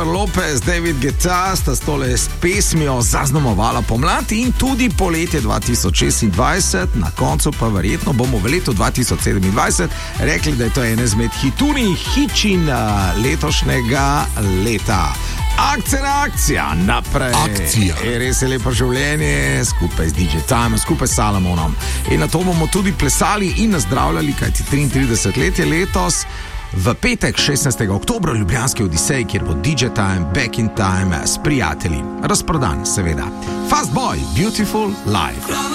Lopez, David Guetta sta stole s pesmijo zaznamovala pomlad in tudi poletje 2026, na koncu pa verjetno bomo v letu 2027 rekli, da je to ena izmed hitunih hičin letošnjega leta. Akcija, naprej. Akcija. Res je lepo življenje, skupaj z DJ Time, skupaj s Salamonom. In na to bomo tudi plesali in nazdravljali, kajti 33 let je letos. V petek 16. oktobra v Ljubljanski Odiseji, kjer bo DJ Time, Back in Time s prijatelji. Razprodan, seveda. Fast Boy, Beautiful Life.